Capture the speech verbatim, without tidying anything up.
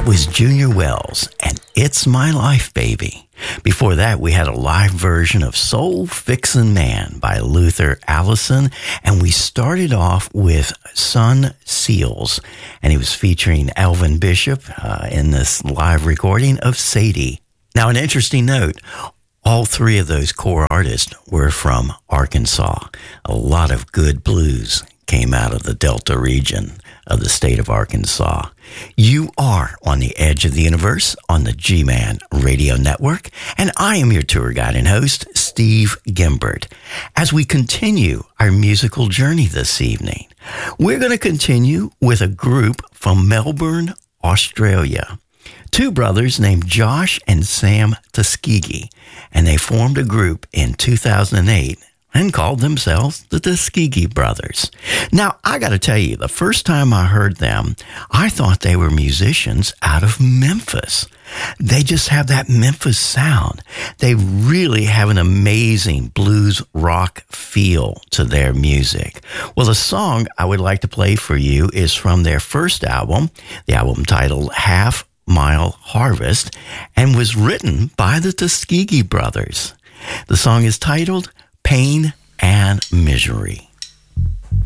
That was Junior Wells and It's My Life, Baby. Before that, we had a live version of Soul Fixin' Man by Luther Allison, and we started off with Son Seals, and he was featuring Elvin Bishop uh, in this live recording of Sadie. Now, an interesting note, all three of those core artists were from Arkansas. A lot of good blues came out of the Delta region of the state of Arkansas. You are on the edge of the universe on the G-Man Radio Network, and I am your tour guide and host, Steve Gimbert. As we continue our musical journey this evening, we're going to continue with a group from Melbourne, Australia. Two brothers named Josh and Sam Tuskegee, and they formed a group in two thousand eight and called themselves the Tuskegee Brothers. Now, I got to tell you, the first time I heard them, I thought they were musicians out of Memphis. They just have that Memphis sound. They really have an amazing blues rock feel to their music. Well, the song I would like to play for you is from their first album, the album titled Half Mile Harvest, and was written by the Tuskegee Brothers. The song is titled Pain and Misery.